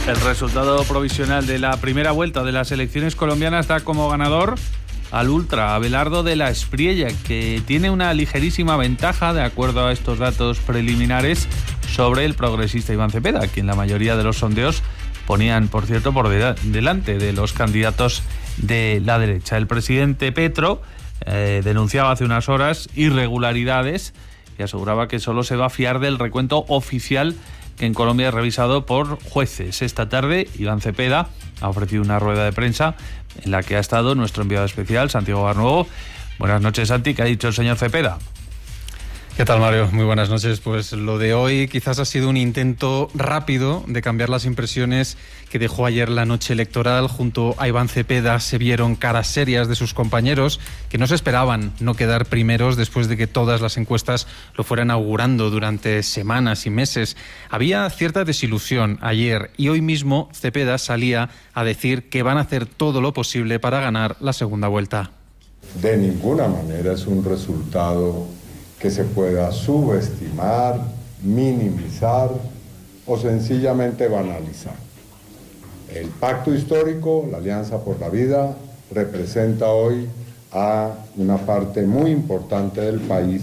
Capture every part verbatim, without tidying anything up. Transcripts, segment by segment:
El resultado provisional de la primera vuelta de las elecciones colombianas da como ganador al ultra Abelardo de la Espriella, que tiene una ligerísima ventaja, de acuerdo a estos datos preliminares, sobre el progresista Iván Cepeda, quien la mayoría de los sondeos ponían, por cierto, por de- delante de los candidatos de la derecha. El presidente Petro eh, denunciaba hace unas horas irregularidades y aseguraba que solo se va a fiar del recuento oficial que en Colombia es revisado por jueces. Esta tarde, Iván Cepeda ha ofrecido una rueda de prensa en la que ha estado nuestro enviado especial, Santiago Barnuevo. Buenas noches, Santi. ¿Qué ha dicho el señor Cepeda? ¿Qué tal, Mario? Muy buenas noches. Pues lo de hoy quizás ha sido un intento rápido de cambiar las impresiones que dejó ayer la noche electoral. Junto a Iván Cepeda se vieron caras serias de sus compañeros que no se esperaban no quedar primeros después de que todas las encuestas lo fueran augurando durante semanas y meses. Había cierta desilusión ayer y hoy mismo Cepeda salía a decir que van a hacer todo lo posible para ganar la segunda vuelta. De ninguna manera es un resultado que se pueda subestimar, minimizar o sencillamente banalizar. El pacto histórico, la Alianza por la Vida, representa hoy a una parte muy importante del país.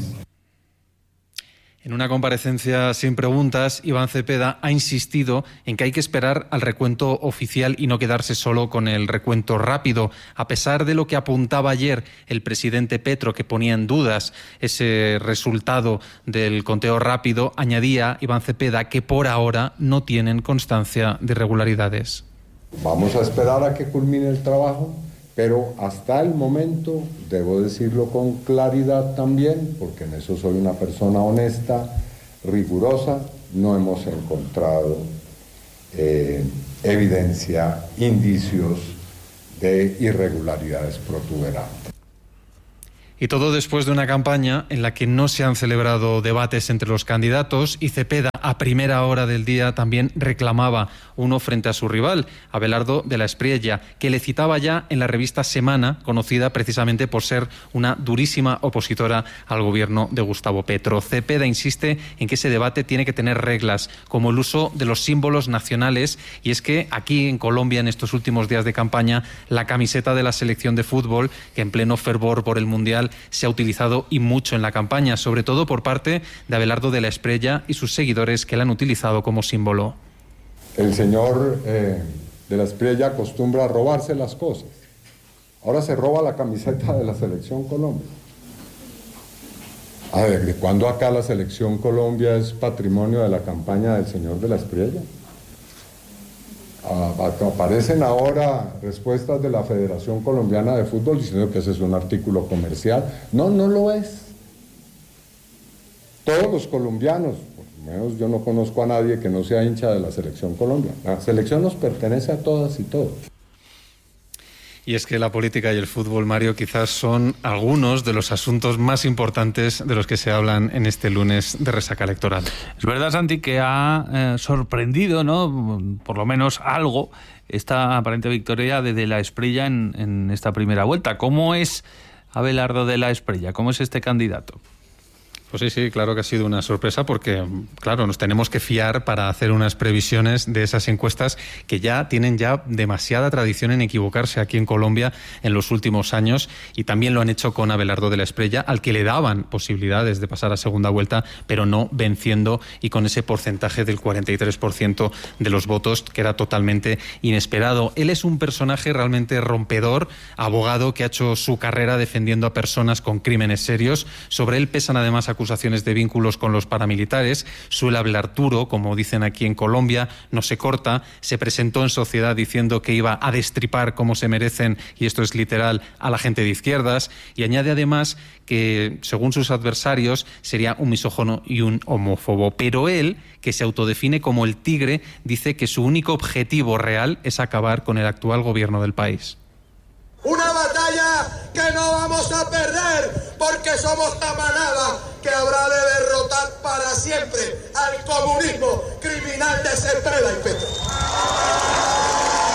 En una comparecencia sin preguntas, Iván Cepeda ha insistido en que hay que esperar al recuento oficial y no quedarse solo con el recuento rápido. A pesar de lo que apuntaba ayer el presidente Petro, que ponía en dudas ese resultado del conteo rápido, añadía Iván Cepeda que por ahora no tienen constancia de irregularidades. Vamos a esperar a que culmine el trabajo, pero hasta el momento, debo decirlo con claridad también, porque en eso soy una persona honesta, rigurosa, no hemos encontrado eh, evidencia, indicios de irregularidades protuberantes. Y todo después de una campaña en la que no se han celebrado debates entre los candidatos y Cepeda a primera hora del día también reclamaba uno frente a su rival, Abelardo de la Espriella, que le citaba ya en la revista Semana, conocida precisamente por ser una durísima opositora al gobierno de Gustavo Petro. Cepeda insiste en que ese debate tiene que tener reglas, como el uso de los símbolos nacionales, y es que aquí en Colombia, en estos últimos días de campaña, la camiseta de la selección de fútbol, que en pleno fervor por el Mundial se ha utilizado y mucho en la campaña, sobre todo por parte de Abelardo de la Espriella y sus seguidores, que la han utilizado como símbolo. El señor eh, de la Espriella acostumbra a robarse las cosas. Ahora se roba la camiseta de la Selección Colombia. A ver, ¿de cuándo acá la Selección Colombia es patrimonio de la campaña del señor de la Espriella? Aparecen ahora respuestas de la Federación Colombiana de Fútbol diciendo que ese es un artículo comercial. No, no lo es. Todos los colombianos, por lo menos yo no conozco a nadie que no sea hincha de la Selección Colombia. La selección nos pertenece a todas y todos. Y es que la política y el fútbol, Mario, quizás son algunos de los asuntos más importantes de los que se hablan en este lunes de resaca electoral. Es verdad, Santi, que ha eh, sorprendido, ¿no?, por lo menos algo, esta aparente victoria de, de la Espriella en, en esta primera vuelta. ¿Cómo es Abelardo de la Espriella? ¿Cómo es este candidato? Pues sí, sí, claro que ha sido una sorpresa porque, claro, nos tenemos que fiar para hacer unas previsiones de esas encuestas que ya tienen ya demasiada tradición en equivocarse aquí en Colombia en los últimos años, y también lo han hecho con Abelardo de la Espriella, al que le daban posibilidades de pasar a segunda vuelta, pero no venciendo y con ese porcentaje del cuarenta y tres por ciento de los votos, que era totalmente inesperado. Él es un personaje realmente rompedor, abogado que ha hecho su carrera defendiendo a personas con crímenes serios. Sobre él pesan además acusaciones de vínculos con los paramilitares. Suele hablar duro, como dicen aquí en Colombia, no se corta. Se presentó en Sociedad diciendo que iba a destripar como se merecen, y esto es literal, a la gente de izquierdas, y añade además que, según sus adversarios, sería un misógino y un homófobo. Pero él, que se autodefine como el tigre, dice que su único objetivo real es acabar con el actual gobierno del país. Una batalla que no vamos a perder, porque somos la manada que habrá de derrotar para siempre al comunismo criminal de Cepeda y Petro.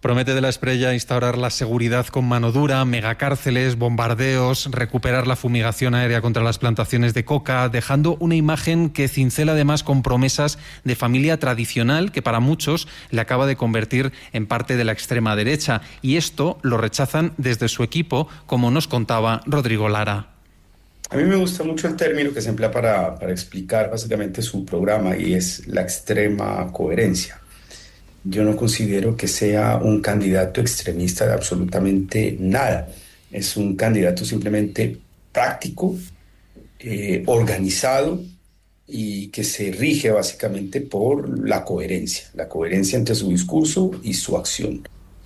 Promete de la Espriella instaurar la seguridad con mano dura, megacárceles, bombardeos, recuperar la fumigación aérea contra las plantaciones de coca, dejando una imagen que cincela además con promesas de familia tradicional que para muchos le acaba de convertir en parte de la extrema derecha. Y esto lo rechazan desde su equipo, como nos contaba Rodrigo Lara. A mí me gusta mucho el término que se emplea para, para explicar básicamente su programa, y es la extrema coherencia. Yo no considero que sea un candidato extremista de absolutamente nada. Es un candidato simplemente práctico, eh, organizado, y que se rige básicamente por la coherencia, la coherencia entre su discurso y su acción.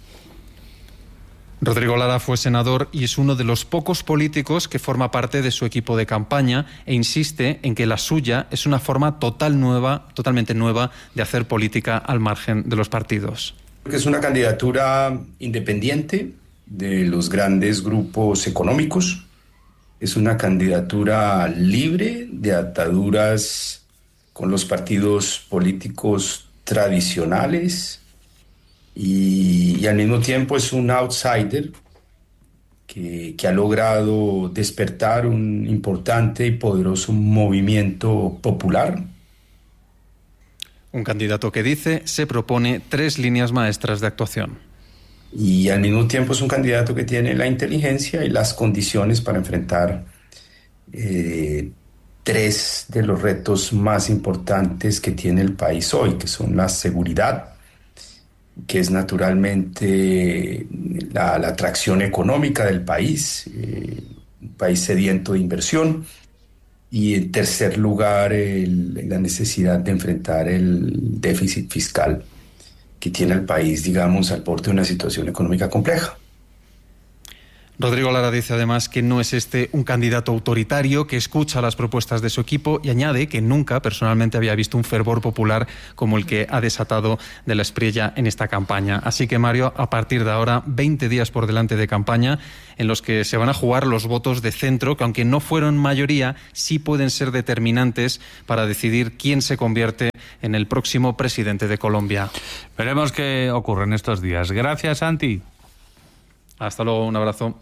Rodrigo Lara fue senador y es uno de los pocos políticos que forma parte de su equipo de campaña e insiste en que la suya es una forma total nueva, totalmente nueva de hacer política al margen de los partidos. Es una candidatura independiente de los grandes grupos económicos. Es una candidatura libre de ataduras con los partidos políticos tradicionales. Y, y al mismo tiempo es un outsider que, que ha logrado despertar un importante y poderoso movimiento popular. Un candidato que dice se propone tres líneas maestras de actuación. Y al mismo tiempo es un candidato que tiene la inteligencia y las condiciones para enfrentar eh, tres de los retos más importantes que tiene el país hoy, que son la seguridad, que es naturalmente la, la atracción económica del país, eh, un país sediento de inversión, y en tercer lugar el, la necesidad de enfrentar el déficit fiscal que tiene el país, digamos, al borde de una situación económica compleja. Rodrigo Lara dice además que no es este un candidato autoritario, que escucha las propuestas de su equipo, y añade que nunca personalmente había visto un fervor popular como el que ha desatado de la Espriella en esta campaña. Así que, Mario, a partir de ahora, veinte días por delante de campaña en los que se van a jugar los votos de centro, que aunque no fueron mayoría, sí pueden ser determinantes para decidir quién se convierte en el próximo presidente de Colombia. Veremos qué ocurre en estos días. Gracias, Santi. Hasta luego, un abrazo.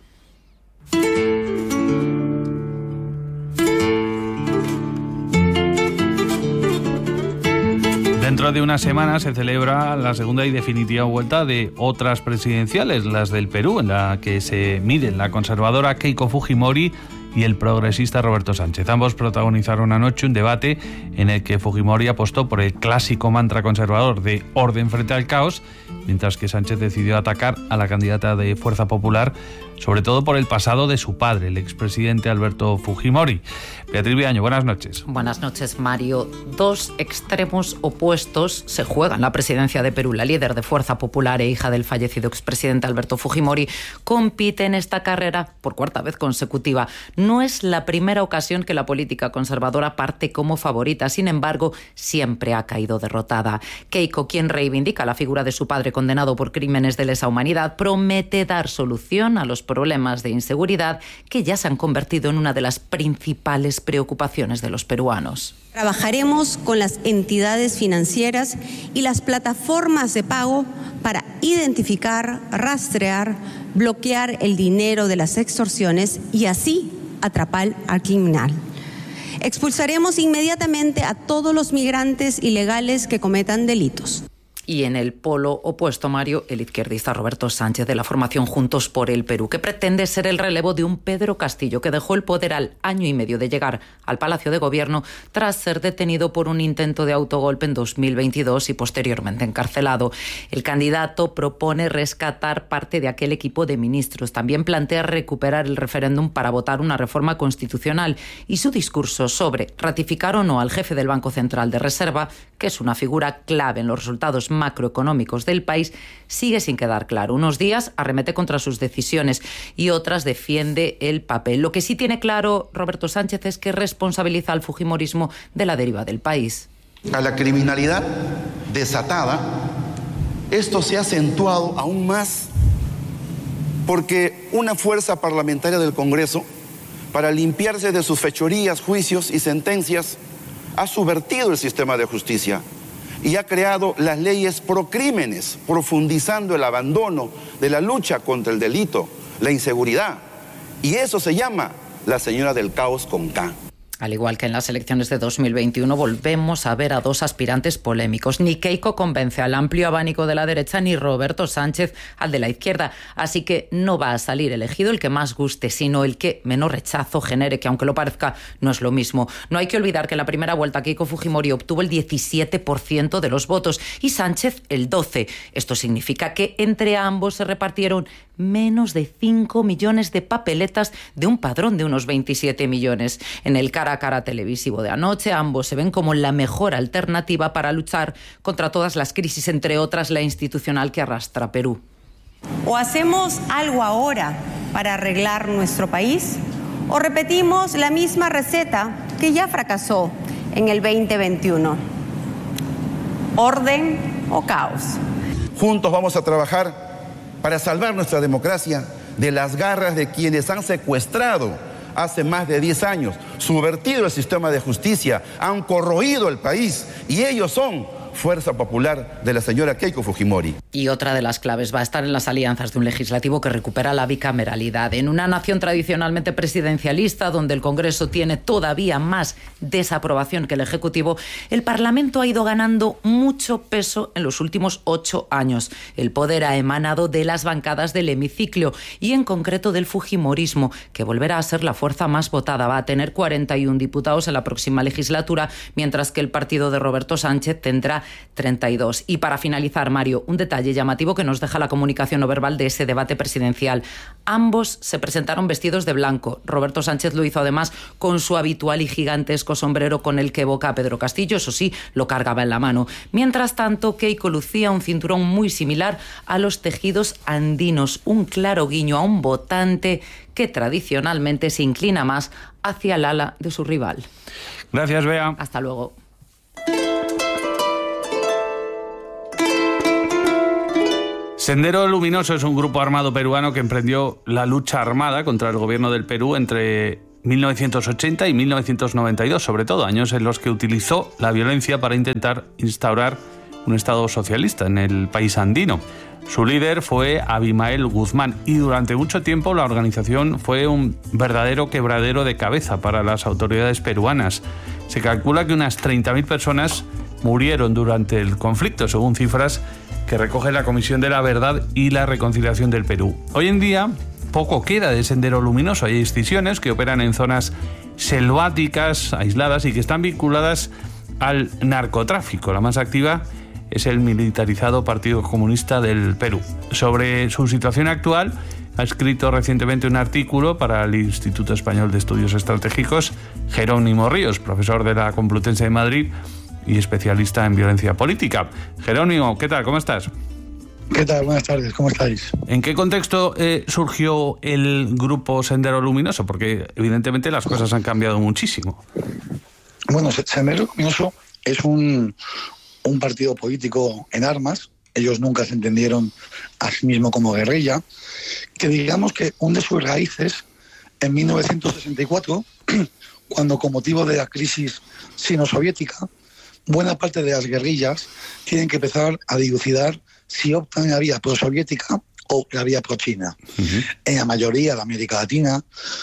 Dentro de una semana se celebra la segunda y definitiva vuelta de otras presidenciales, las del Perú, en la que se miden la conservadora Keiko Fujimori y el progresista Roberto Sánchez. Ambos protagonizaron anoche un debate en el que Fujimori apostó por el clásico mantra conservador de orden frente al caos, mientras que Sánchez decidió atacar a la candidata de Fuerza Popular, sobre todo por el pasado de su padre, el expresidente Alberto Fujimori. Beatriz Viaño, buenas noches. Buenas noches, Mario. Dos extremos opuestos se juegan la presidencia de Perú. La líder de Fuerza Popular e hija del fallecido expresidente Alberto Fujimori compite en esta carrera por cuarta vez consecutiva. No es la primera ocasión que la política conservadora parte como favorita, sin embargo, siempre ha caído derrotada. Keiko, quien reivindica la figura de su padre condenado por crímenes de lesa humanidad, promete dar solución a los problemas de inseguridad que ya se han convertido en una de las principales preocupaciones de los peruanos. Trabajaremos con las entidades financieras y las plataformas de pago para identificar, rastrear, bloquear el dinero de las extorsiones y así atrapar al criminal. Expulsaremos inmediatamente a todos los migrantes ilegales que cometan delitos. Y en el polo opuesto, Mario, el izquierdista Roberto Sánchez, de la formación Juntos por el Perú, que pretende ser el relevo de un Pedro Castillo que dejó el poder al año y medio de llegar al Palacio de Gobierno tras ser detenido por un intento de autogolpe en dos mil veintidós y posteriormente encarcelado. El candidato propone rescatar parte de aquel equipo de ministros. También plantea recuperar el referéndum para votar una reforma constitucional, y su discurso sobre ratificar o no al jefe del Banco Central de Reserva, que es una figura clave en los resultados macroeconómicos del país, sigue sin quedar claro. Unos días arremete contra sus decisiones y otras defiende el papel. Lo que sí tiene claro Roberto Sánchez es que responsabiliza al fujimorismo de la deriva del país. A la criminalidad desatada, esto se ha acentuado aún más porque una fuerza parlamentaria del Congreso, para limpiarse de sus fechorías, juicios y sentencias, ha subvertido el sistema de justicia y ha creado las leyes procrímenes, profundizando el abandono de la lucha contra el delito, la inseguridad. Y eso se llama la señora del caos con K. Al igual que en las elecciones de dos mil veintiuno, volvemos a ver a dos aspirantes polémicos. Ni Keiko convence al amplio abanico de la derecha, ni Roberto Sánchez al de la izquierda. Así que no va a salir elegido el que más guste, sino el que menos rechazo genere, que aunque lo parezca, no es lo mismo. No hay que olvidar que en la primera vuelta Keiko Fujimori obtuvo el diecisiete por ciento de los votos y Sánchez el doce por ciento. Esto significa que entre ambos se repartieron menos de cinco millones de papeletas de un padrón de unos veintisiete millones. En el cara a cara televisivo de anoche, ambos se ven como la mejor alternativa para luchar contra todas las crisis, entre otras la institucional que arrastra Perú. O hacemos algo ahora para arreglar nuestro país, o repetimos la misma receta que ya fracasó en el veinte veintiuno. Orden o caos. Juntos vamos a trabajar para salvar nuestra democracia de las garras de quienes han secuestrado hace más de diez años, subvertido el sistema de justicia, han corroído el país, y ellos son Fuerza Popular de la señora Keiko Fujimori. Y otra de las claves va a estar en las alianzas de un legislativo que recupera la bicameralidad. En una nación tradicionalmente presidencialista, donde el Congreso tiene todavía más desaprobación que el Ejecutivo, el Parlamento ha ido ganando mucho peso en los últimos ocho años. El poder ha emanado de las bancadas del hemiciclo y en concreto del fujimorismo, que volverá a ser la fuerza más votada. Va a tener cuarenta y uno diputados en la próxima legislatura, mientras que el partido de Roberto Sánchez tendrá treinta y dos. Y para finalizar, Mario, un detalle llamativo que nos deja la comunicación no verbal de ese debate presidencial. Ambos se presentaron vestidos de blanco. Roberto Sánchez lo hizo además con su habitual y gigantesco sombrero con el que evoca a Pedro Castillo, eso sí, lo cargaba en la mano. Mientras tanto, Keiko lucía un cinturón muy similar a los tejidos andinos, un claro guiño a un votante que tradicionalmente se inclina más hacia el ala de su rival. Gracias, Bea. Hasta luego. Sendero Luminoso es un grupo armado peruano que emprendió la lucha armada contra el gobierno del Perú entre mil novecientos ochenta y mil novecientos noventa y dos, sobre todo años en los que utilizó la violencia para intentar instaurar un estado socialista en el país andino. Su líder fue Abimael Guzmán y durante mucho tiempo la organización fue un verdadero quebradero de cabeza para las autoridades peruanas. Se calcula que unas treinta mil personas murieron durante el conflicto, según cifras que recoge la Comisión de la Verdad y la Reconciliación del Perú. Hoy en día poco queda de Sendero Luminoso. Hay excisiones que operan en zonas selváticas, aisladas y que están vinculadas al narcotráfico. La más activa es el militarizado Partido Comunista del Perú. Sobre su situación actual ha escrito recientemente un artículo para el Instituto Español de Estudios Estratégicos Jerónimo Ríos, profesor de la Complutense de Madrid y especialista en violencia política. Jerónimo, ¿qué tal? ¿Cómo estás? ¿Qué tal? Buenas tardes, ¿cómo estáis? ¿En qué contexto eh, surgió el grupo Sendero Luminoso? Porque evidentemente las cosas han cambiado muchísimo. Bueno, Sendero Luminoso es un, un partido político en armas. Ellos nunca se entendieron a sí mismos como guerrilla, que digamos que hunde sus raíces en mil novecientos sesenta y cuatro, cuando con motivo de la crisis sino-soviética, buena parte de las guerrillas tienen que empezar a dilucidar si optan la vía pro-soviética o la vía pro-china. Uh-huh. En la mayoría de América Latina,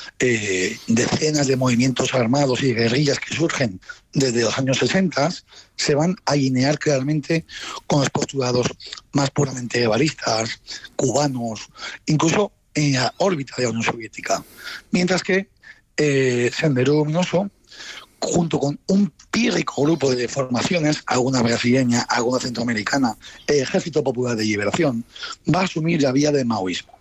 eh, decenas de movimientos armados y guerrillas que surgen desde los años sesenta se van a alinear claramente con los postulados más puramente guevaristas, cubanos, incluso en la órbita de la Unión Soviética. Mientras que eh, Sendero Luminoso, junto con un pírrico grupo de formaciones, alguna brasileña, alguna centroamericana, el Ejército Popular de Liberación, va a asumir la vía del maoísmo.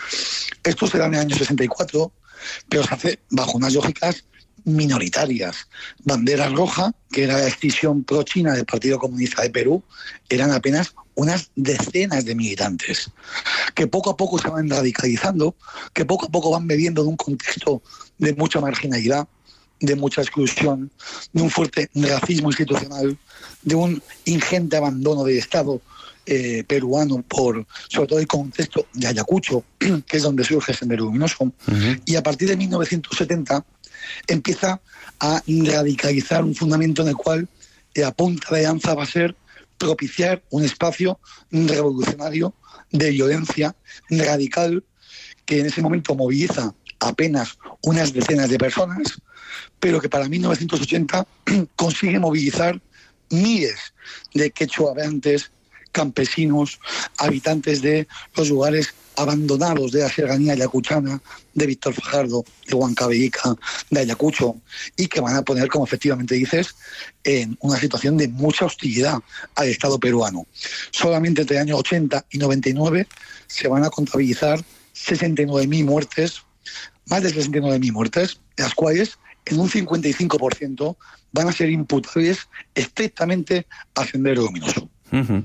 Esto se da en el año sesenta y cuatro, pero se hace bajo unas lógicas minoritarias. Bandera Roja, que era la escisión pro-china del Partido Comunista de Perú, eran apenas unas decenas de militantes, que poco a poco se van radicalizando, que poco a poco van bebiendo de un contexto de mucha marginalidad, de mucha exclusión, de un fuerte racismo institucional, de un ingente abandono del Estado eh, peruano por, sobre todo, el contexto de Ayacucho, que es donde surge Sendero Luminoso. Uh-huh. Y a partir de mil novecientos setenta empieza a radicalizar un fundamento en el cual la punta de lanza va a ser propiciar un espacio revolucionario de violencia radical que en ese momento moviliza apenas unas decenas de personas, pero que para mil novecientos ochenta consigue movilizar miles de quechuaveantes, campesinos, habitantes de los lugares abandonados de la serranía ayacuchana, de Víctor Fajardo, de Huancavelica, de Ayacucho, y que van a poner, como efectivamente dices, en una situación de mucha hostilidad al Estado peruano. Solamente entre el año ochenta y noventa y nueve se van a contabilizar sesenta y nueve mil muertes, más de sesenta y nueve mil muertes, de las cuales en un cincuenta y cinco por ciento van a ser imputables estrictamente a Sendero Luminoso. Uh-huh.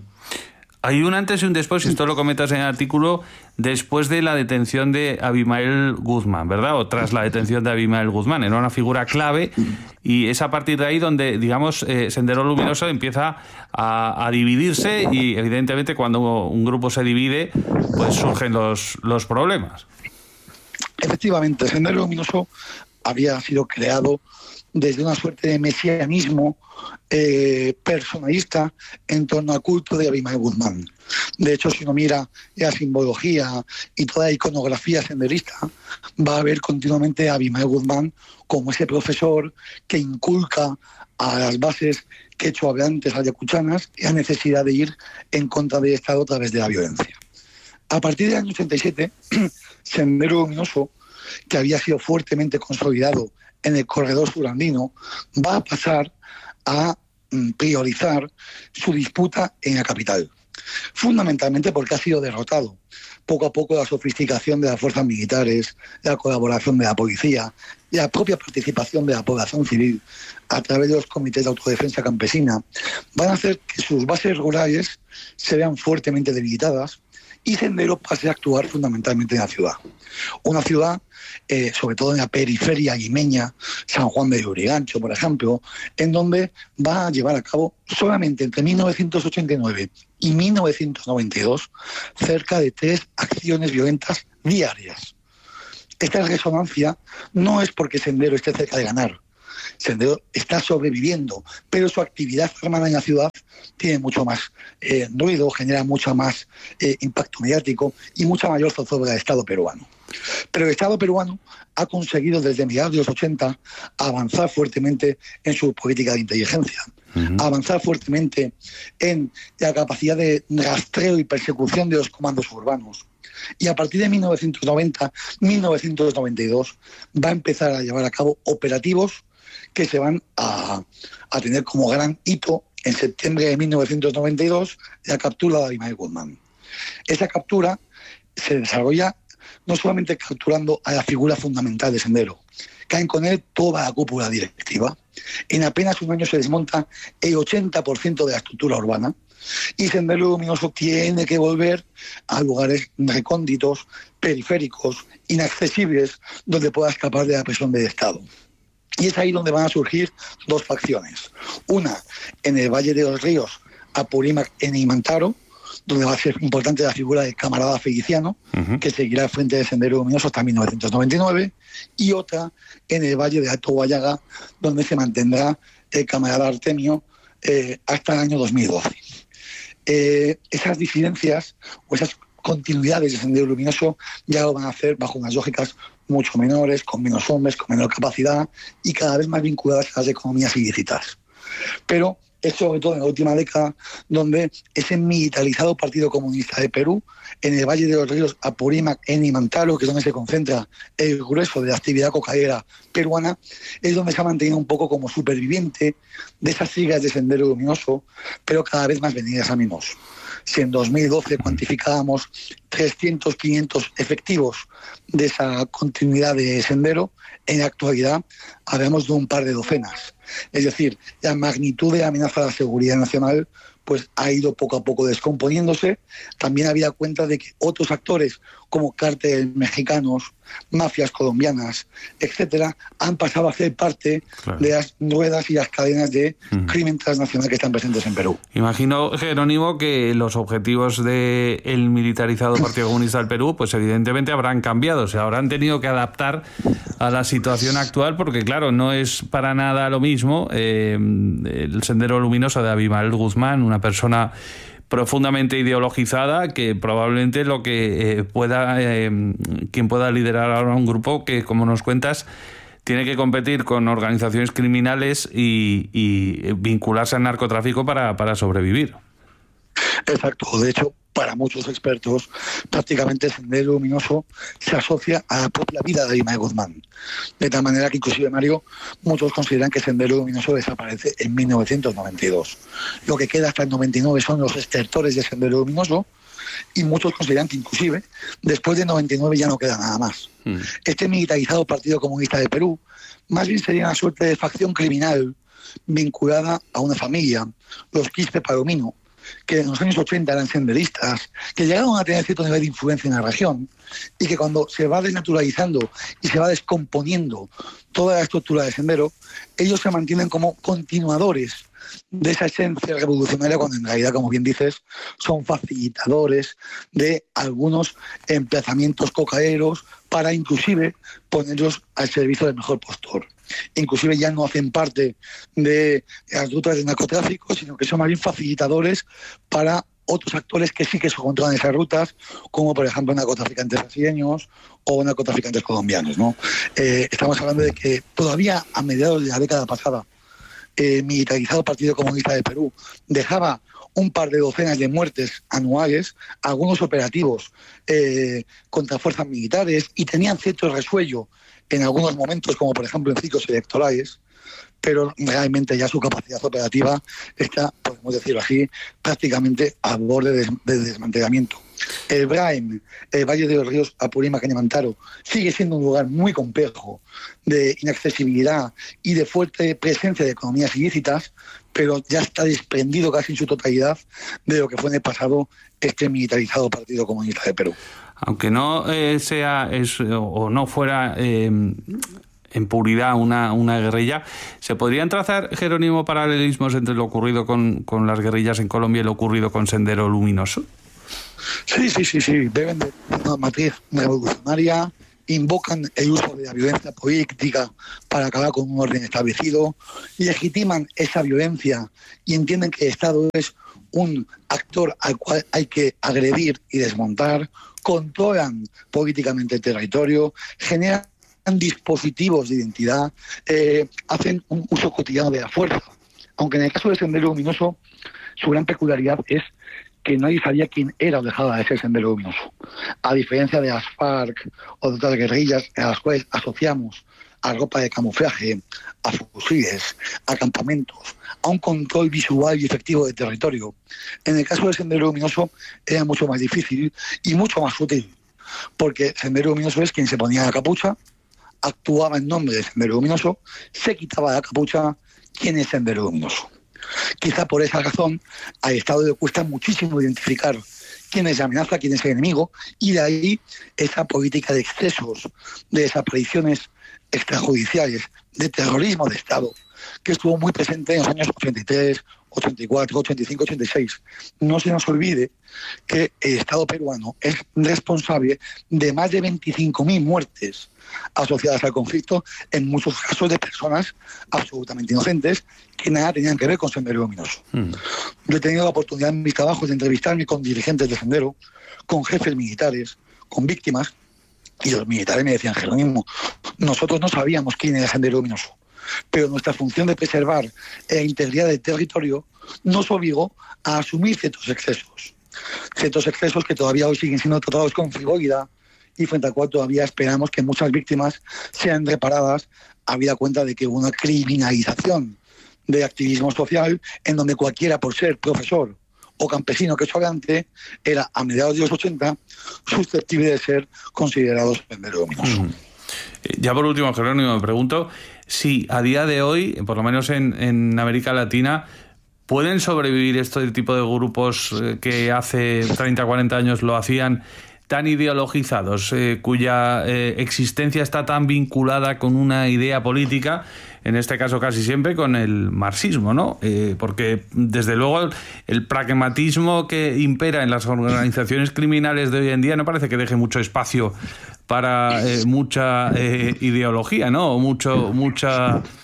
Hay un antes y un después, y esto lo comentas en el artículo, después de la detención de Abimael Guzmán, ¿verdad? O tras la detención de Abimael Guzmán. Era una figura clave y es a partir de ahí donde, digamos, eh, Sendero Luminoso empieza a, a dividirse y, evidentemente, cuando un grupo se divide, pues surgen los, los problemas. Efectivamente, Sendero Luminoso había sido creado desde una suerte de mesianismo eh, personalista en torno al culto de Abimael Guzmán. De hecho, si uno mira la simbología y toda la iconografía senderista, va a ver continuamente a Abimael Guzmán como ese profesor que inculca a las bases quechuaveantes ayacuchanas la necesidad de ir en contra del Estado a través de la violencia. A partir del año ochenta y siete, Sendero Luminoso, que había sido fuertemente consolidado en el corredor surandino, va a pasar a priorizar su disputa en la capital. Fundamentalmente porque ha sido derrotado. Poco a poco la sofisticación de las fuerzas militares, la colaboración de la policía, la propia participación de la población civil a través de los comités de autodefensa campesina van a hacer que sus bases rurales se vean fuertemente debilitadas y Sendero pase a actuar fundamentalmente en la ciudad. Una ciudad, eh, sobre todo en la periferia limeña, San Juan de Lurigancho, por ejemplo, en donde va a llevar a cabo solamente entre mil novecientos ochenta y nueve y mil novecientos noventa y dos cerca de tres acciones violentas diarias. Esta resonancia no es porque Sendero esté cerca de ganar. Sendero está sobreviviendo, pero su actividad armada en la ciudad tiene mucho más eh, ruido, genera mucho más eh, impacto mediático y mucha mayor zozobra del Estado peruano. Pero el Estado peruano ha conseguido desde mediados de los ochenta avanzar fuertemente en su política de inteligencia, uh-huh. avanzar fuertemente en la capacidad de rastreo y persecución de los comandos urbanos. Y a partir de mil novecientos noventa, mil novecientos noventa y dos va a empezar a llevar a cabo operativos que se van a, a tener como gran hito en septiembre de mil novecientos noventa y dos la captura de Abimael Guzmán. Esa captura se desarrolla no solamente capturando a la figura fundamental de Sendero, caen con él toda la cúpula directiva. En apenas un año se desmonta el ochenta por ciento de la estructura urbana y Sendero Luminoso tiene que volver a lugares recónditos, periféricos, inaccesibles, donde pueda escapar de la presión del Estado. Y es ahí donde van a surgir dos facciones. Una en el Valle de los Ríos, Apurímac en Imantaro, donde va a ser importante la figura del camarada Feliciano, uh-huh. que seguirá al frente del Sendero Luminoso hasta mil novecientos noventa y nueve, y otra en el Valle de Alto Guayaga, donde se mantendrá el camarada Artemio eh, hasta el año dos mil doce. Eh, esas disidencias o esas continuidades del Sendero Luminoso ya lo van a hacer bajo unas lógicas mucho menores, con menos hombres, con menor capacidad y cada vez más vinculadas a las economías ilícitas. Pero es sobre todo en la última década donde ese militarizado Partido Comunista de Perú, en el Valle de los Ríos Apurímac, en Imantaro, que es donde se concentra el grueso de la actividad cocainera peruana, es donde se ha mantenido un poco como superviviente de esas siglas de Sendero Luminoso, pero cada vez más venidas a menos. Si en dos mil doce cuantificábamos trescientos, quinientos efectivos de esa continuidad de Sendero, en la actualidad hablamos de un par de docenas. Es decir, la magnitud de la amenaza a la seguridad nacional pues ha ido poco a poco descomponiéndose. También había cuenta de que otros actores como cárteles mexicanos, mafias colombianas, etcétera, han pasado a ser parte claro. de las ruedas y las cadenas de uh-huh. crimen transnacional que están presentes en Perú. Imagino, Jerónimo, que los objetivos del militarizado Partido Comunista del Perú, pues evidentemente habrán cambiado, o sea, habrán tenido que adaptar a la situación actual, porque claro, no es para nada lo mismo eh, el Sendero Luminoso de Abimael Guzmán, una persona profundamente ideologizada, que probablemente lo que eh, pueda, eh, quien pueda liderar ahora un grupo que, como nos cuentas, tiene que competir con organizaciones criminales y, y vincularse al narcotráfico para, para sobrevivir. Exacto. De hecho, para muchos expertos, prácticamente Sendero Luminoso se asocia a la propia vida de Ismael Guzmán. De tal manera que, inclusive, Mario, muchos consideran que Sendero Luminoso desaparece en mil novecientos noventa y dos. Lo que queda hasta el noventa y nueve son los estertores de Sendero Luminoso, y muchos consideran que, inclusive, después de noventa y nueve ya no queda nada más. Mm. Este militarizado Partido Comunista de Perú más bien sería una suerte de facción criminal vinculada a una familia, los Quispe Palomino, que en los años ochenta eran senderistas, que llegaron a tener cierto nivel de influencia en la región, y que cuando se va desnaturalizando y se va descomponiendo toda la estructura de Sendero, ellos se mantienen como continuadores de esa esencia revolucionaria, cuando en realidad, como bien dices, son facilitadores de algunos emplazamientos cocaeros para inclusive ponerlos al servicio del mejor postor. Inclusive ya no hacen parte de las rutas de narcotráfico, sino que son más bien facilitadores para otros actores que sí que se controlan esas rutas, como por ejemplo narcotraficantes brasileños o narcotraficantes colombianos, ¿no? Eh, estamos hablando de que todavía a mediados de la década pasada, el militarizado Partido Comunista de Perú dejaba un par de docenas de muertes anuales, algunos operativos eh, contra fuerzas militares, y tenían cierto resuello en algunos momentos, como por ejemplo en ciclos electorales, pero realmente ya su capacidad operativa está, podemos decirlo así, prácticamente al borde de, de desmantelamiento. El Braem, el Valle de los Ríos Apurímac y Mantaro, sigue siendo un lugar muy complejo de inaccesibilidad y de fuerte presencia de economías ilícitas, pero ya está desprendido casi en su totalidad de lo que fue en el pasado este militarizado Partido Comunista de Perú. Aunque no eh, sea es, o no fuera eh, en puridad una, una guerrilla, ¿se podrían trazar, Jerónimo, paralelismos entre lo ocurrido con, con las guerrillas en Colombia y lo ocurrido con Sendero Luminoso? Sí, sí, sí, sí. Beben de una matriz revolucionaria, invocan el uso de la violencia política para acabar con un orden establecido, legitiman esa violencia y entienden que el Estado es un actor al cual hay que agredir y desmontar, controlan políticamente el territorio, generan dispositivos de identidad, eh, hacen un uso cotidiano de la fuerza. Aunque en el caso de Sendero Luminoso, su gran peculiaridad es que nadie sabía quién era o dejaba de ser Sendero Luminoso. A diferencia de las FARC o de otras guerrillas a las cuales asociamos a ropa de camuflaje, a fusiles, a campamentos, a un control visual y efectivo del territorio, en el caso de Sendero Luminoso era mucho más difícil y mucho más útil, porque Sendero Luminoso es quien se ponía la capucha, actuaba en nombre de Sendero Luminoso, se quitaba la capucha, ¿quién es Sendero Luminoso? Quizá por esa razón al Estado le cuesta muchísimo identificar quién es la amenaza, quién es el enemigo, y de ahí esa política de excesos, de desapariciones extrajudiciales, de terrorismo de Estado, que estuvo muy presente en los años ochenta y tres, ochenta y cuatro, ochenta y cinco, ochenta y seis. No se nos olvide que el Estado peruano es responsable de más de veinticinco mil muertes asociadas al conflicto, en muchos casos de personas absolutamente inocentes que nada tenían que ver con Sendero Luminoso. Mm. Yo he tenido la oportunidad en mis trabajos de entrevistarme con dirigentes de Sendero, con jefes militares, con víctimas, y los militares me decían: Jerónimo, nosotros no sabíamos quién era Sendero Luminoso, pero nuestra función de preservar la integridad del territorio nos obligó a asumir ciertos excesos, ciertos excesos que todavía hoy siguen siendo tratados con frivolidad y frente al cual todavía esperamos que muchas víctimas sean reparadas, habida cuenta de que hubo una criminalización de activismo social en donde cualquiera, por ser profesor o campesino que hablante, era a mediados de los ochenta susceptible de ser considerado Sendero Luminoso. Mm. Ya por último, Jerónimo, me pregunto si a día de hoy, por lo menos en, en América Latina, ¿pueden sobrevivir este tipo de grupos que hace treinta, cuarenta años lo hacían, tan ideologizados, eh, cuya eh, existencia está tan vinculada con una idea política, en este caso casi siempre con el marxismo, ¿no? Eh, porque desde luego el, el pragmatismo que impera en las organizaciones criminales de hoy en día no parece que deje mucho espacio para eh, mucha eh, ideología, ¿no? O mucho, mucha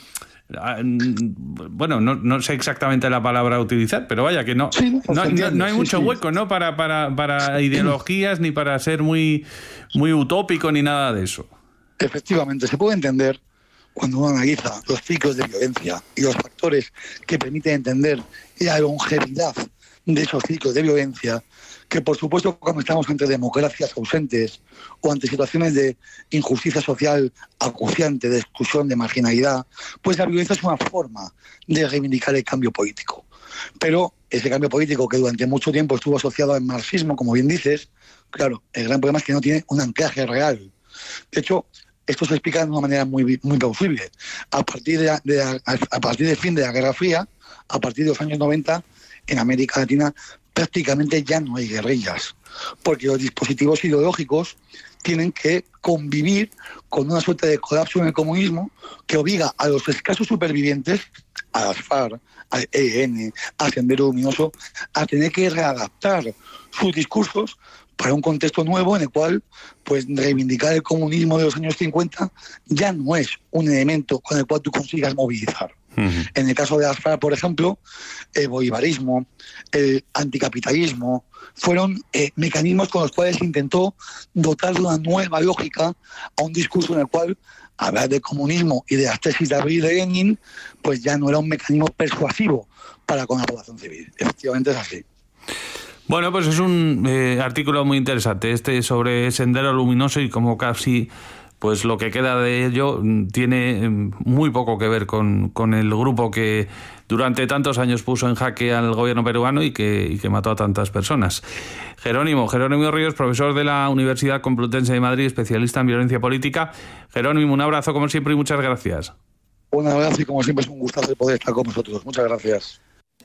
bueno, no, no sé exactamente la palabra a utilizar, pero vaya que no, sí, no, no, no hay sí, mucho sí. hueco, ¿no? Para, para, para ideologías ni para ser muy, muy utópico ni nada de eso. Efectivamente, se puede entender cuando uno analiza los ciclos de violencia y los factores que permiten entender la longevidad de esos ciclos de violencia, que por supuesto cuando estamos ante democracias ausentes o ante situaciones de injusticia social acuciante, de exclusión, de marginalidad, pues la violencia es una forma de reivindicar el cambio político. Pero ese cambio político que durante mucho tiempo estuvo asociado al marxismo, como bien dices, claro, el gran problema es que no tiene un anclaje real. De hecho, esto se explica de una manera muy, muy plausible. A partir, de, la, de la, a partir del fin de la Guerra Fría, a partir de los años noventa, en América Latina prácticamente ya no hay guerrillas, porque los dispositivos ideológicos tienen que convivir con una suerte de colapso en el comunismo que obliga a los escasos supervivientes, a las FARC, al E L N, al Sendero Luminoso, a tener que readaptar sus discursos para un contexto nuevo en el cual pues reivindicar el comunismo de los años cincuenta ya no es un elemento con el cual tú consigas movilizar. Uh-huh. En el caso de las FARC, por ejemplo, el bolivarismo, el anticapitalismo, fueron eh, mecanismos con los cuales se intentó dotar de una nueva lógica a un discurso en el cual hablar del comunismo y de las tesis de Abril y de Lenin pues ya no era un mecanismo persuasivo para con la población civil. Efectivamente es así. Bueno, pues es un eh, artículo muy interesante este sobre Sendero Luminoso y cómo casi pues lo que queda de ello tiene muy poco que ver con, con el grupo que durante tantos años puso en jaque al gobierno peruano y que, y que mató a tantas personas. Jerónimo, Jerónimo Ríos, profesor de la Universidad Complutense de Madrid, especialista en violencia política. Jerónimo, un abrazo como siempre y muchas gracias. Un abrazo y como siempre es un gustazo poder estar con vosotros. Muchas gracias.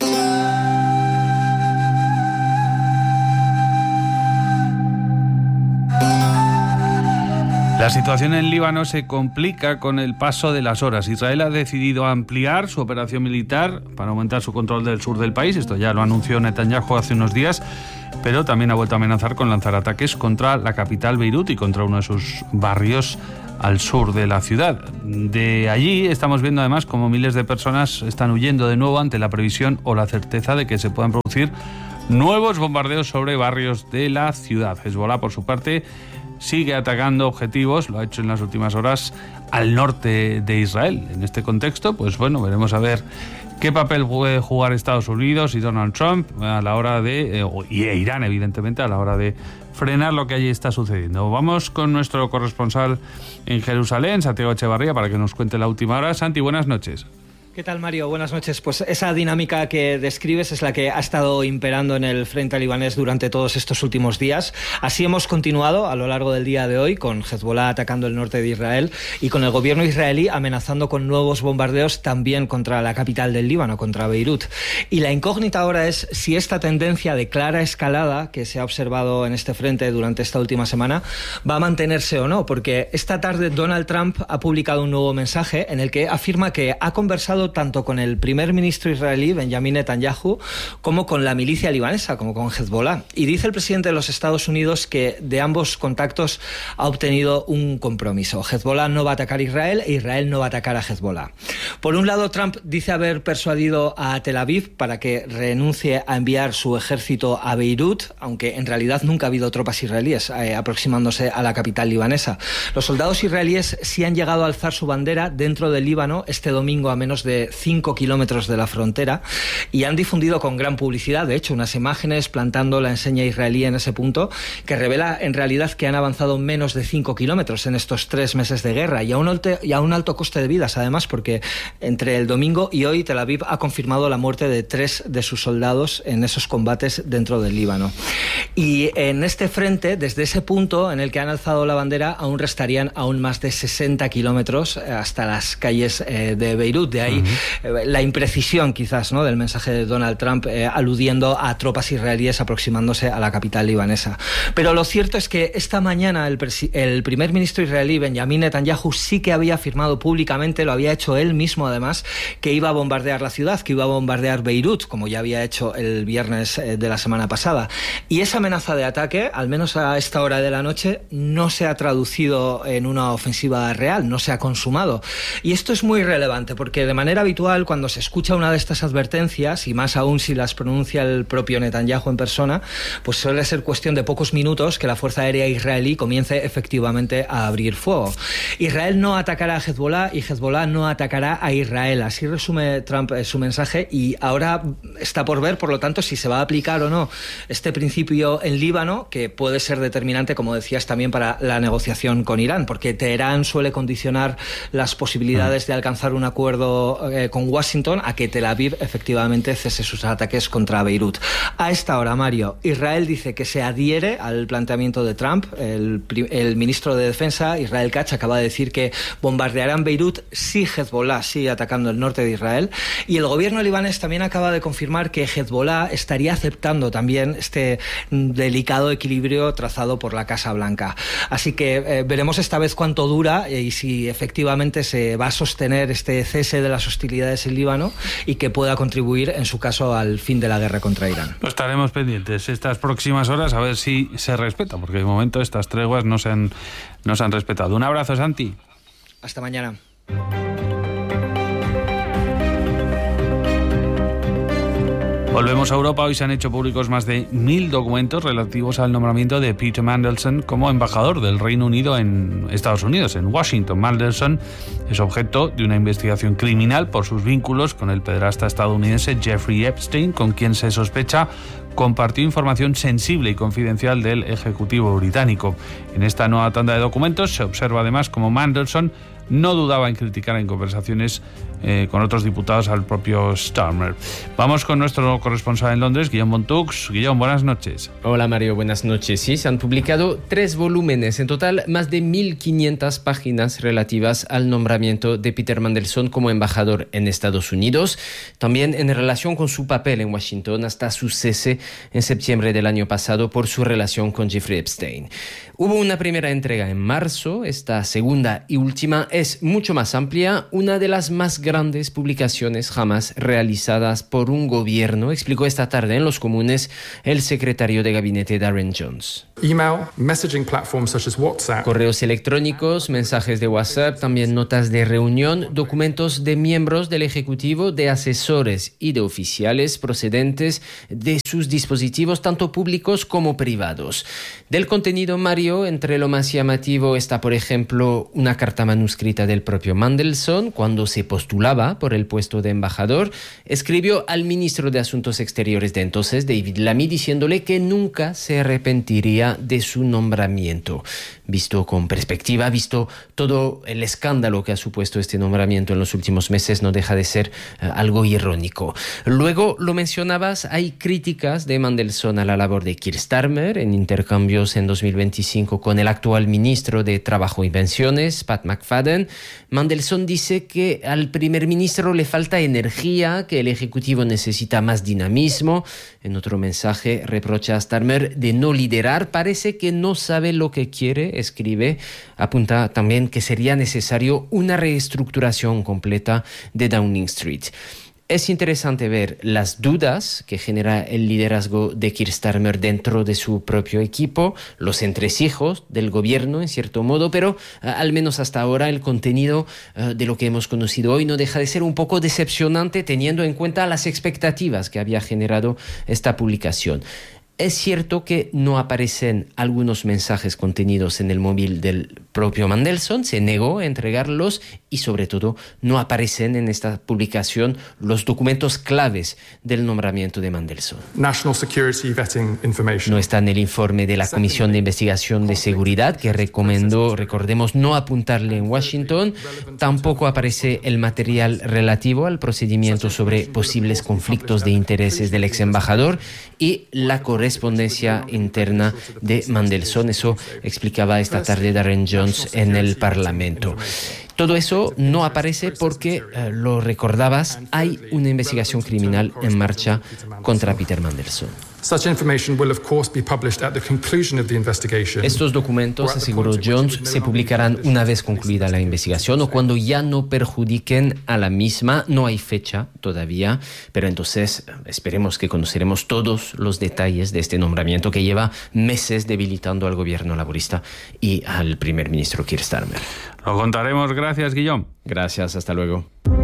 La situación en Líbano se complica con el paso de las horas. Israel ha decidido ampliar su operación militar para aumentar su control del sur del país. Esto ya lo anunció Netanyahu hace unos días, pero también ha vuelto a amenazar con lanzar ataques contra la capital Beirut y contra uno de sus barrios al sur de la ciudad. De allí estamos viendo además cómo miles de personas están huyendo de nuevo ante la previsión o la certeza de que se puedan producir nuevos bombardeos sobre barrios de la ciudad. Hezbollah, por su parte, sigue atacando objetivos, lo ha hecho en las últimas horas, al norte de Israel. En este contexto, pues bueno, veremos a ver qué papel puede jugar Estados Unidos y Donald Trump a la hora de, eh, y Irán, evidentemente, a la hora de frenar lo que allí está sucediendo. Vamos con nuestro corresponsal en Jerusalén, Santiago Echevarría, para que nos cuente la última hora. Santi, buenas noches. ¿Qué tal, Mario? Buenas noches. Pues esa dinámica que describes es la que ha estado imperando en el frente libanés durante todos estos últimos días. Así hemos continuado a lo largo del día de hoy, con Hezbollah atacando el norte de Israel y con el gobierno israelí amenazando con nuevos bombardeos también contra la capital del Líbano, contra Beirut. Y la incógnita ahora es si esta tendencia de clara escalada que se ha observado en este frente durante esta última semana va a mantenerse o no, porque esta tarde Donald Trump ha publicado un nuevo mensaje en el que afirma que ha conversado tanto con el primer ministro israelí, Benjamin Netanyahu, como con la milicia libanesa, como con Hezbollah. Y dice el presidente de los Estados Unidos que de ambos contactos ha obtenido un compromiso. Hezbollah no va a atacar a Israel e Israel no va a atacar a Hezbollah. Por un lado, Trump dice haber persuadido a Tel Aviv para que renuncie a enviar su ejército a Beirut, aunque en realidad nunca ha habido tropas israelíes eh, aproximándose a la capital libanesa. Los soldados israelíes sí han llegado a alzar su bandera dentro del Líbano este domingo a menos de cinco kilómetros de la frontera y han difundido con gran publicidad, de hecho, unas imágenes plantando la enseña israelí en ese punto que revela en realidad que han avanzado menos de cinco kilómetros en estos tres meses de guerra y a, un alto, y a un alto coste de vidas, además, porque entre el domingo y hoy Tel Aviv ha confirmado la muerte de tres de sus soldados en esos combates dentro del Líbano. Y en este frente, desde ese punto en el que han alzado la bandera, aún restarían aún más de sesenta kilómetros hasta las calles eh, de Beirut. De ahí la imprecisión quizás, ¿no?, del mensaje de Donald Trump eh, aludiendo a tropas israelíes aproximándose a la capital libanesa. Pero lo cierto es que esta mañana el, el primer ministro israelí Benjamin Netanyahu sí que había afirmado públicamente, lo había hecho él mismo además, que iba a bombardear la ciudad, que iba a bombardear Beirut, como ya había hecho el viernes eh, de la semana pasada. Y esa amenaza de ataque, al menos a esta hora de la noche, no se ha traducido en una ofensiva real, no se ha consumado. Y esto es muy relevante porque de manera habitual cuando se escucha una de estas advertencias, y más aún si las pronuncia el propio Netanyahu en persona, pues suele ser cuestión de pocos minutos que la Fuerza Aérea israelí comience efectivamente a abrir fuego. Israel no atacará a Hezbollah y Hezbollah no atacará a Israel. Así resume Trump eh, su mensaje, y ahora está por ver, por lo tanto, si se va a aplicar o no este principio en Líbano, que puede ser determinante, como decías, también para la negociación con Irán, porque Teherán suele condicionar las posibilidades de alcanzar un acuerdo eh, con Washington a que Tel Aviv efectivamente cese sus ataques contra Beirut. A esta hora, Mario, Israel dice que se adhiere al planteamiento de Trump. El, el ministro de Defensa, Israel Katz, acaba de decir que bombardearán Beirut si Hezbollah sigue atacando el norte de Israel, y el gobierno libanés también acaba de confirmar que Hezbollah estaría aceptando también este delicado equilibrio trazado por la Casa Blanca. Así que eh, veremos esta vez cuánto dura y si efectivamente se va a sostener este cese de las hostilidades en Líbano y que pueda contribuir, en su caso, al fin de la guerra contra Irán. Pues estaremos pendientes estas próximas horas a ver si se respeta, porque de momento estas treguas no se han, no se han respetado. Un abrazo, Santi. Hasta mañana. Volvemos a Europa. Hoy se han hecho públicos más de mil documentos relativos al nombramiento de Peter Mandelson como embajador del Reino Unido en Estados Unidos, en Washington. Mandelson es objeto de una investigación criminal por sus vínculos con el pederasta estadounidense Jeffrey Epstein, con quien se sospecha compartió información sensible y confidencial del Ejecutivo británico. En esta nueva tanda de documentos se observa además cómo Mandelson no dudaba en criticar en conversaciones eh, con otros diputados al propio Starmer. Vamos con nuestro corresponsal en Londres, Guillaume Bontux. Guillaume, buenas noches. Hola Mario, buenas noches. Sí, se han publicado tres volúmenes, en total más de mil quinientas páginas relativas al nombramiento de Peter Mandelson como embajador en Estados Unidos, también en relación con su papel en Washington hasta su cese en septiembre del año pasado por su relación con Jeffrey Epstein. Hubo una primera entrega en marzo, esta segunda y última es mucho más amplia, una de las más grandes publicaciones jamás realizadas por un gobierno, explicó esta tarde en Los Comunes el secretario de gabinete Darren Jones. Email, messaging platforms such as WhatsApp. Correos electrónicos, mensajes de WhatsApp, también notas de reunión, documentos de miembros del Ejecutivo, de asesores y de oficiales procedentes de sus dispositivos, tanto públicos como privados. Del contenido, Mario, entre lo más llamativo está, por ejemplo, una carta manuscrita del propio Mandelson cuando se postulaba por el puesto de embajador. Escribió al ministro de Asuntos Exteriores de entonces, David Lammy, diciéndole que nunca se arrepentiría de su nombramiento. Visto con perspectiva, visto todo el escándalo que ha supuesto este nombramiento en los últimos meses, no deja de ser uh, algo irónico. Luego, lo mencionabas, hay críticas de Mandelson a la labor de Keir Starmer en intercambios en dos mil veinticinco con el actual ministro de Trabajo y Pensiones, Pat McFadden. Mandelson dice que al primer ministro le falta energía, que el Ejecutivo necesita más dinamismo. En otro mensaje reprocha a Starmer de no liderar, parece que no sabe lo que quiere, escribe. Apunta también que sería necesario una reestructuración completa de Downing Street. Es interesante ver las dudas que genera el liderazgo de Keir Starmer dentro de su propio equipo, los entresijos del gobierno en cierto modo, pero uh, al menos hasta ahora el contenido uh, de lo que hemos conocido hoy no deja de ser un poco decepcionante teniendo en cuenta las expectativas que había generado esta publicación. Es cierto que no aparecen algunos mensajes contenidos en el móvil del propio Mandelson, se negó a entregarlos y sobre todo no aparecen en esta publicación los documentos claves del nombramiento de Mandelson. National Security Vetting Information. No está en el informe de la Comisión de Investigación de Seguridad que recomendó, recordemos, no apuntarle en Washington. Tampoco aparece el material relativo al procedimiento sobre posibles conflictos de intereses del ex embajador y la correspondencia interna de Mandelson. Eso explicaba esta tarde Darren Jones en el Parlamento. Todo eso no aparece porque, eh, lo recordabas, hay una investigación criminal en marcha contra Peter Mandelson. Such information will of course be published at the conclusion of the investigation. Estos documentos, aseguró Jones, se publicarán una vez concluida la investigación o cuando ya no perjudiquen a la misma. No hay fecha todavía, pero entonces esperemos que conoceremos todos los detalles de este nombramiento que lleva meses debilitando al gobierno laborista y al primer ministro Keir Starmer. Lo contaremos. Gracias, Guillaume. Gracias, hasta luego.